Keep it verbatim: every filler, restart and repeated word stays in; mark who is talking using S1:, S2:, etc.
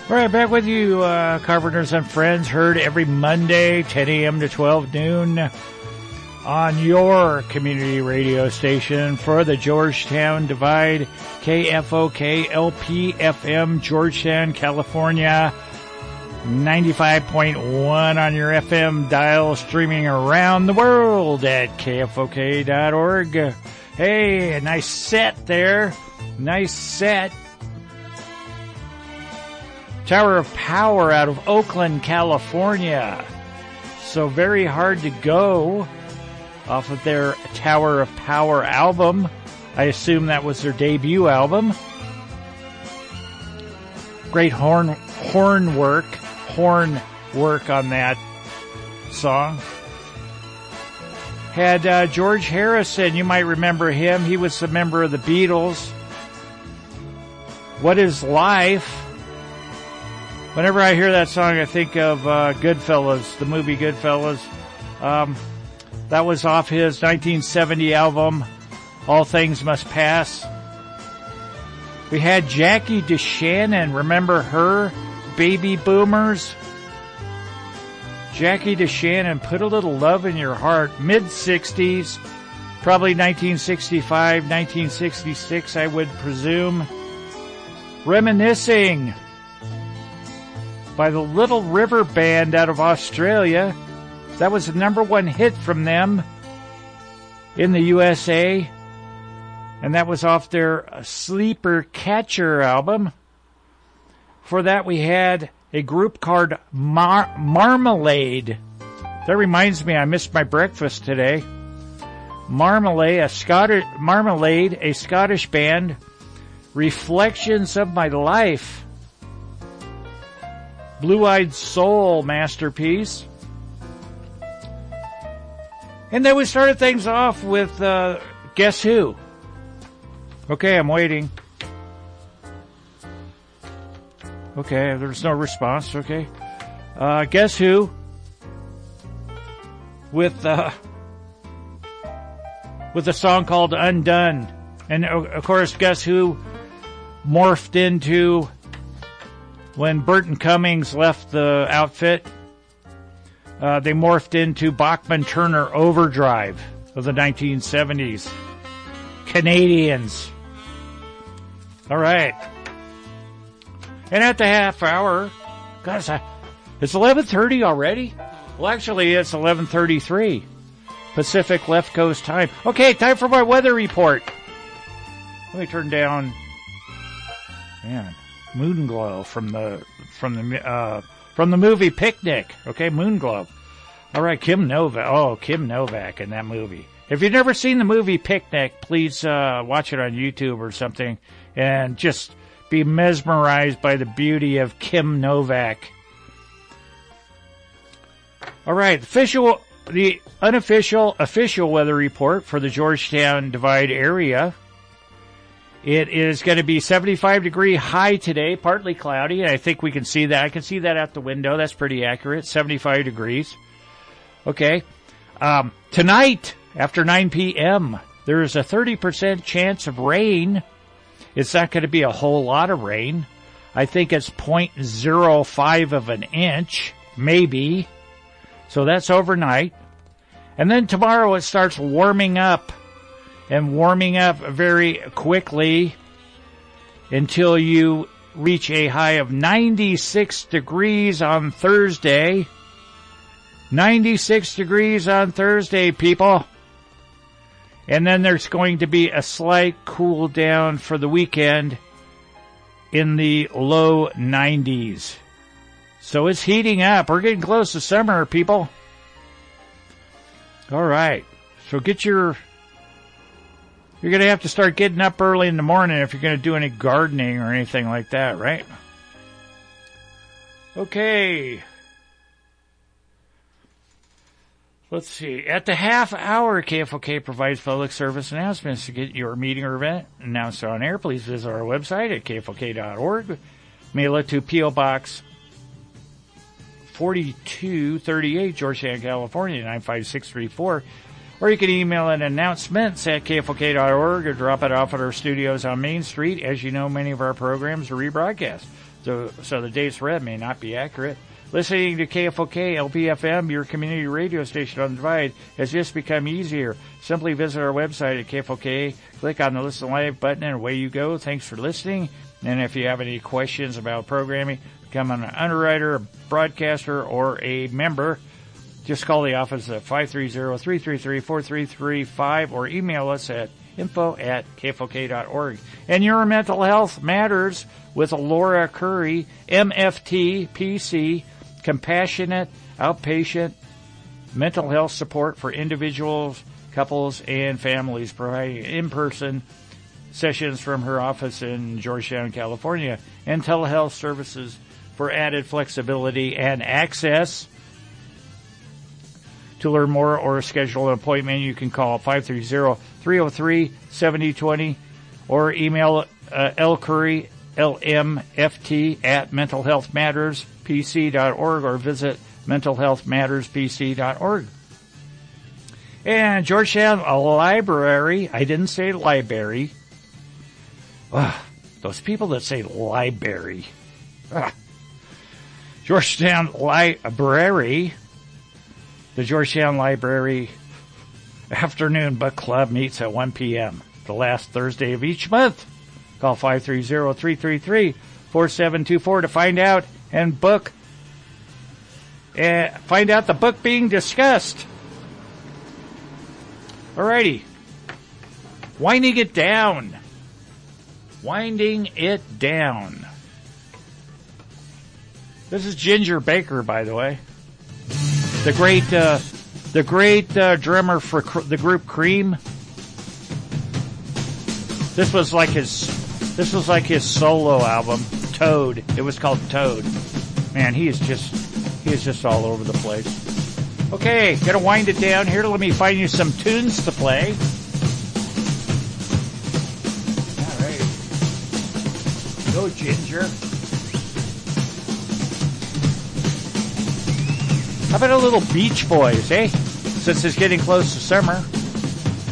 S1: All right, back with you, uh, Carpenters and Friends, heard every Monday, ten a.m. to twelve noon on your community radio station for the Georgetown Divide, K F O K L P F M, Georgetown, California, ninety-five point one on your F M dial, streaming around the world at K F O K dot org. Hey, a nice set there. Nice set. Tower of Power out of Oakland, California. So very hard to go off of their Tower of Power album. I assume that was their debut album. Great horn horn work, horn work on that song. Had uh, George Harrison, you might remember him. He was a member of the Beatles. What is Life? Whenever I hear that song, I think of uh, Goodfellas, the movie Goodfellas. Um, that was off his nineteen seventy album, All Things Must Pass. We had Jackie DeShannon. Remember her? Baby Boomers. Jackie DeShannon, Put a Little Love in Your Heart. mid-sixties, probably nineteen sixty-five, nineteen sixty-six, I would presume. Reminiscing by the Little River Band out of Australia. That was the number one hit from them in the U S A. And that was off their Sleeper Catcher album. For that we had a group called Mar- Marmalade. That reminds me, I missed my breakfast today. Marmalade, a Scottish Marmalade, a Scottish band. Reflections of My Life. Blue-Eyed Soul masterpiece. And then we started things off with uh, Guess Who? Okay, I'm waiting. Okay, there's no response. Okay. Uh, Guess Who? With, uh, with a song called Undone. And, of course, Guess Who morphed into... When Burton Cummings left the outfit, uh, they morphed into Bachman Turner Overdrive of the nineteen seventies. Canadians. All right. And at the half hour, guys, it's eleven thirty already? Well, actually, it's eleven thirty-three Pacific Left Coast time. Okay, time for my weather report. Let me turn down... Man... Moonglow from the from the uh from the movie Picnic. Okay, Moonglow. All right, Kim Novak. Oh, Kim Novak in that movie. If you've never seen the movie Picnic, please uh watch it on YouTube or something and just be mesmerized by the beauty of Kim Novak. All right, official the unofficial official weather report for the Georgetown Divide area. It is going to be seventy-five degree high today, partly cloudy, and I think we can see that. I can see that out the window. That's pretty accurate, seventy-five degrees. Okay. Um, tonight, after nine p.m., there is a thirty percent chance of rain. It's not going to be a whole lot of rain. I think it's zero point zero five of an inch, maybe. So that's overnight. And then tomorrow it starts warming up. And warming up very quickly until you reach a high of ninety-six degrees on Thursday. ninety-six degrees on Thursday, people. And then there's going to be a slight cool down for the weekend in the low nineties. So it's heating up. We're getting close to summer, people. All right. So get your... You're going to have to start getting up early in the morning if you're going to do any gardening or anything like that, right? Okay. Let's see. At the half hour, K F O K provides public service announcements. To get your meeting or event announced on air, please visit our website at K F O K dot org. Mail it to P O. Box forty-two thirty-eight, Georgetown, California, nine five six three four. Or you can email an announcements at K F O K dot org or drop it off at our studios on Main Street. As you know, many of our programs are rebroadcast, so, so the dates read may not be accurate. Listening to K F O K L P F M, your community radio station on the Divide, has just become easier. Simply visit our website at K F O K, click on the Listen Live button, and away you go. Thanks for listening. And if you have any questions about programming, become an underwriter, a broadcaster, or a member, just call the office at five three zero, three three three, four three three five or email us at info at K F O K dot org. And your mental health matters with Laura Curry, M F T P C, compassionate outpatient mental health support for individuals, couples, and families, providing in-person sessions from her office in Georgetown, California, and telehealth services for added flexibility and access. To learn more or schedule an appointment, you can call five three zero, three zero three, seven zero two zero or email uh, lcurry, L M F T at mental health matters p c dot org or visit mental health matters p c dot org. And Georgetown Library, I didn't say library. Ugh, those people that say library. Ugh. Georgetown Library, the Georgetown Library Afternoon Book Club meets at one p.m. the last Thursday of each month. Call five three zero, three three three, four seven two four to find out and book. Uh, find out the book being discussed. Alrighty. Winding it down. Winding it down. This is Ginger Baker, by the way. The great, uh, the great uh, drummer for cr- the group Cream. This was like his, this was like his solo album, Toad. It was called Toad. Man, he is just, he is just all over the place. Okay, gonna wind it down here. Let me find you some tunes to play. All right, go Ginger. How about a little Beach Boys, eh? Since it's getting close to summer.